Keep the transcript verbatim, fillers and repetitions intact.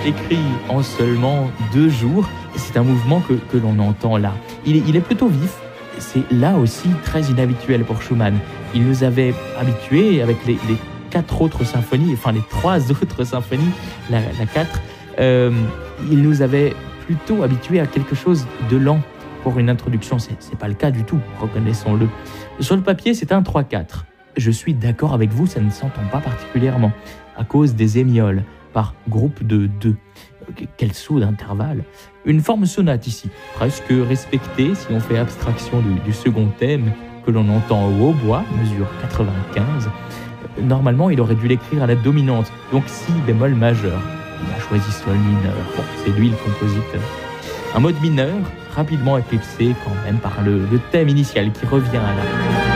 écrit en seulement deux jours. C'est un mouvement que, que l'on entend là. Il est, il est plutôt vif. C'est là aussi très inhabituel pour Schumann. Il nous avait habitués avec les, les quatre autres symphonies, enfin les trois autres symphonies, la, la quatre, euh, il nous avait plutôt habitués à quelque chose de lent pour une introduction. C'est, c'est pas le cas du tout, reconnaissons-le. Sur le papier, c'est un trois quatre. Je suis d'accord avec vous, ça ne s'entend pas particulièrement à cause des émioles par groupe de deux. Quel saut d'intervalle! Une forme sonate ici, presque respectée si on fait abstraction du, du second thème que l'on entend au hautbois, mesure quatre-vingt-quinze. Normalement, il aurait dû l'écrire à la dominante, donc si bémol majeur. Il a choisi sol mineur. Bon, c'est lui le compositeur. Un mode mineur, rapidement éclipsé quand même par le, le thème initial qui revient à la